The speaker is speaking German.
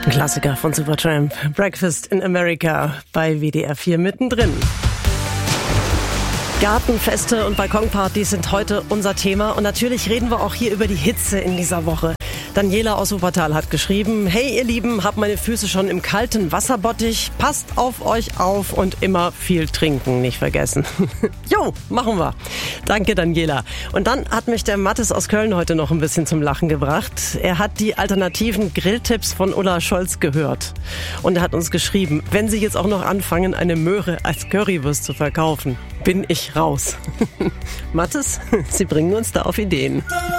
Klassiker von Supertramp. Breakfast in America bei WDR 4 mittendrin. Gartenfeste und Balkonpartys sind heute unser Thema. Und natürlich reden wir auch hier über die Hitze in dieser Woche. Daniela aus Wuppertal hat geschrieben: Hey ihr Lieben, hab meine Füße schon im kalten Wasserbottich. Passt auf euch auf und immer viel trinken, nicht vergessen. Jo, machen wir. Danke Daniela. Und dann hat mich der Mathis aus Köln heute noch ein bisschen zum Lachen gebracht. Er hat die alternativen Grilltipps von Ulla Scholz gehört. Und er hat uns geschrieben: Wenn Sie jetzt auch noch anfangen, eine Möhre als Currywurst zu verkaufen, bin ich raus. Mathis, Sie bringen uns da auf Ideen.